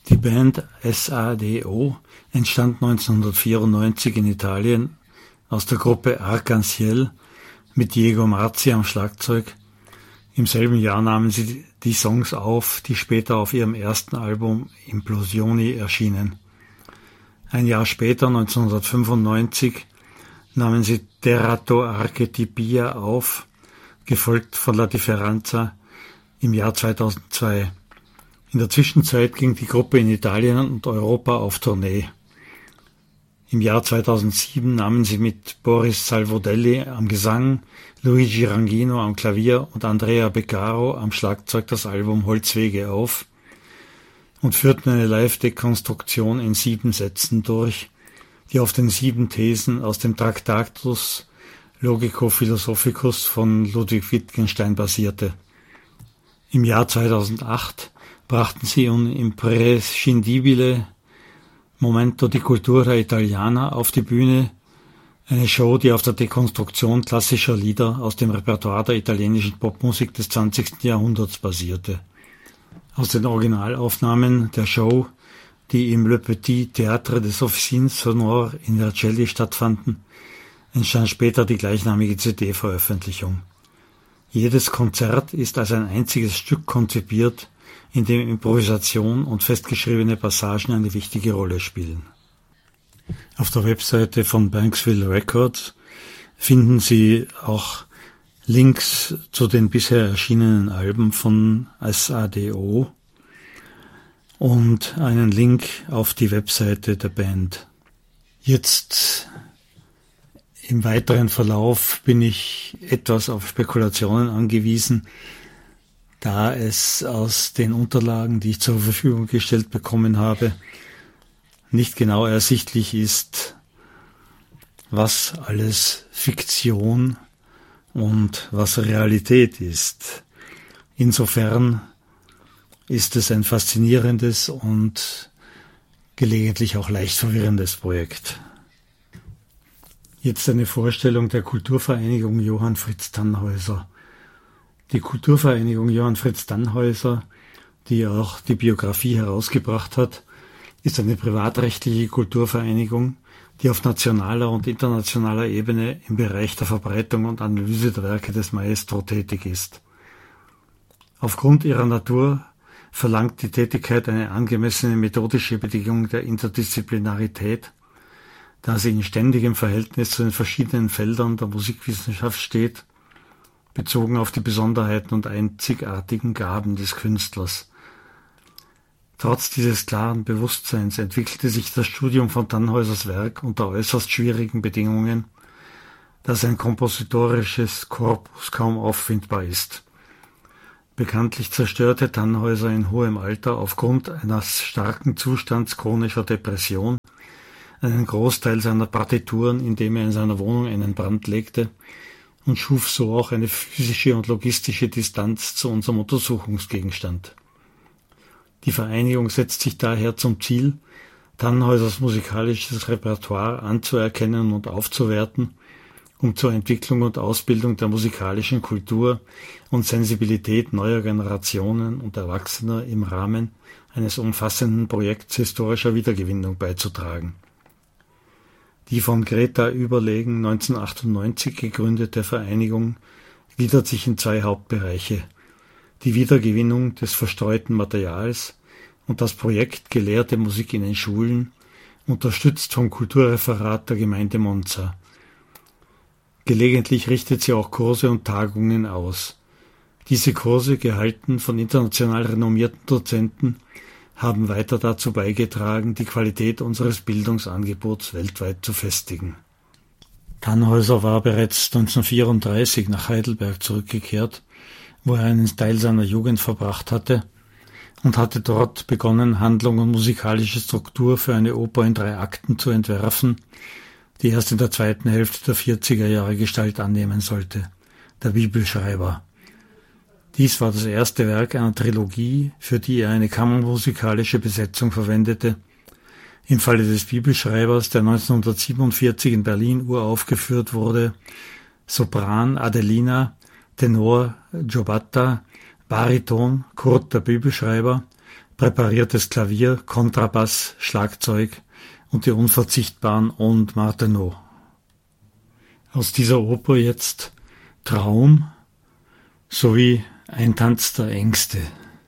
Die Band SADO entstand 1994 in Italien aus der Gruppe Arc-en-Ciel mit Diego Marzi am Schlagzeug. Im selben Jahr nahmen sie die Songs auf, die später auf ihrem ersten Album Implosioni erschienen. Ein Jahr später, 1995, nahmen sie Terrato Archetipia auf, gefolgt von La Differenza im Jahr 2002. In der Zwischenzeit ging die Gruppe in Italien und Europa auf Tournee. Im Jahr 2007 nahmen sie mit Boris Salvodelli am Gesang, Luigi Rangino am Klavier und Andrea Beccaro am Schlagzeug das Album Holzwege auf und führten eine Live-Dekonstruktion in 7 Sätzen durch, die auf den 7 Thesen aus dem Tractatus Logico-Philosophicus von Ludwig Wittgenstein basierte. Im Jahr 2008 brachten sie un imprescindibile Momento di Cultura Italiana auf die Bühne, eine Show, die auf der Dekonstruktion klassischer Lieder aus dem Repertoire der italienischen Popmusik des 20. Jahrhunderts basierte. Aus den Originalaufnahmen der Show, die im Le Petit Théâtre des Officines Sonores in Vercelli stattfanden, entstand später die gleichnamige CD-Veröffentlichung. Jedes Konzert ist als ein einziges Stück konzipiert, in dem Improvisation und festgeschriebene Passagen eine wichtige Rolle spielen. Auf der Webseite von Banksville Records finden Sie auch Links zu den bisher erschienenen Alben von SADO und einen Link auf die Webseite der Band. Jetzt im weiteren Verlauf bin ich etwas auf Spekulationen angewiesen, da es aus den Unterlagen, die ich zur Verfügung gestellt bekommen habe, nicht genau ersichtlich ist, was alles Fiktion und was Realität ist. Insofern ist es ein faszinierendes und gelegentlich auch leicht verwirrendes Projekt. Jetzt eine Vorstellung der Kulturvereinigung Johann Fritz Tannhäuser. Die Kulturvereinigung Johann Fritz Tannhäuser, die auch die Biografie herausgebracht hat, ist eine privatrechtliche Kulturvereinigung, die auf nationaler und internationaler Ebene im Bereich der Verbreitung und Analyse der Werke des Maestro tätig ist. Aufgrund ihrer Natur verlangt die Tätigkeit eine angemessene methodische Bedingung der Interdisziplinarität, da sie in ständigem Verhältnis zu den verschiedenen Feldern der Musikwissenschaft steht, bezogen auf die Besonderheiten und einzigartigen Gaben des Künstlers. Trotz dieses klaren Bewusstseins entwickelte sich das Studium von Tannhäusers Werk unter äußerst schwierigen Bedingungen, da sein kompositorisches Korpus kaum auffindbar ist. Bekanntlich zerstörte Tannhäuser in hohem Alter aufgrund eines starken Zustands chronischer Depression einen Großteil seiner Partituren, indem er in seiner Wohnung einen Brand legte, und schuf so auch eine physische und logistische Distanz zu unserem Untersuchungsgegenstand. Die Vereinigung setzt sich daher zum Ziel, Tannhäusers musikalisches Repertoire anzuerkennen und aufzuwerten, um zur Entwicklung und Ausbildung der musikalischen Kultur und Sensibilität neuer Generationen und Erwachsener im Rahmen eines umfassenden Projekts historischer Wiedergewinnung beizutragen. Die von Greta Überlegen 1998 gegründete Vereinigung gliedert sich in 2 Hauptbereiche: die Wiedergewinnung des verstreuten Materials und das Projekt Gelehrte Musik in den Schulen, unterstützt vom Kulturreferat der Gemeinde Monza. Gelegentlich richtet sie auch Kurse und Tagungen aus. Diese Kurse, gehalten von international renommierten Dozenten, haben weiter dazu beigetragen, die Qualität unseres Bildungsangebots weltweit zu festigen. Tannhäuser war bereits 1934 nach Heidelberg zurückgekehrt, wo er einen Teil seiner Jugend verbracht hatte, und hatte dort begonnen, Handlung und musikalische Struktur für eine Oper in 3 Akten zu entwerfen, die erst in der zweiten Hälfte der 40er Jahre Gestalt annehmen sollte: Der Bibelschreiber. Dies war das erste Werk einer Trilogie, für die er eine kammermusikalische Besetzung verwendete. Im Falle des Bibelschreibers, der 1947 in Berlin uraufgeführt wurde, Sopran Adelina, Tenor Giobatta, Bariton Kurt der Bibelschreiber, präpariertes Klavier, Kontrabass, Schlagzeug und die unverzichtbaren und Martineau. Aus dieser Oper jetzt Traum sowie Ein Tanz der Ängste.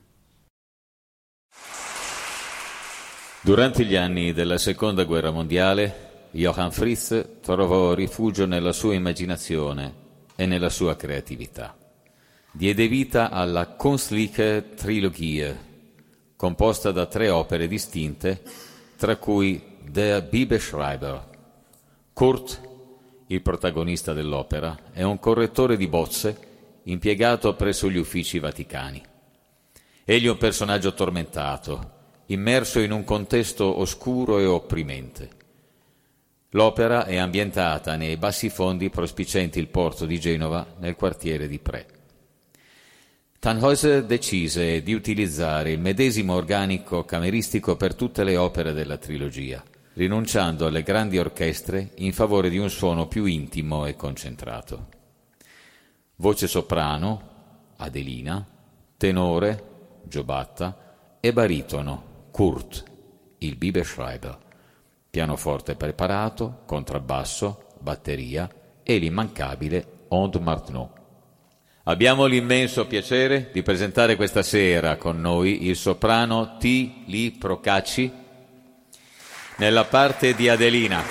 Durante gli anni della Seconda Guerra Mondiale, Johann Fritz trovò rifugio nella sua immaginazione e nella sua creatività. Diede vita alla Kunstliche Trilogie, composta da 3 opere distinte, tra cui Der Bibelschreiber. Kurt, il protagonista dell'opera, è un correttore di bozze impiegato presso gli uffici vaticani. Egli è un personaggio tormentato, immerso in un contesto oscuro e opprimente. L'opera è ambientata nei bassi fondi prospicienti il porto di Genova nel quartiere di Pré. Tannhäuser decise di utilizzare il medesimo organico cameristico per tutte le opere della trilogia, rinunciando alle grandi orchestre in favore di un suono più intimo e concentrato. Voce soprano, Adelina, tenore, Giobatta e baritono, Kurt, il Bibelschreiber, pianoforte preparato, contrabbasso, batteria e l'immancabile Aude Martineau. Abbiamo l'immenso piacere di presentare questa sera con noi il soprano T. Li Procacci nella parte di Adelina.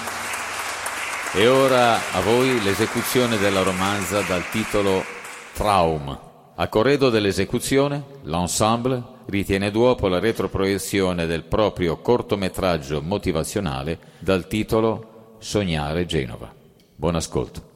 E ora a voi l'esecuzione della romanza dal titolo Traum. A corredo dell'esecuzione, l'ensemble ritiene d'uopo la retroproiezione del proprio cortometraggio motivazionale dal titolo Sognare Genova. Buon ascolto.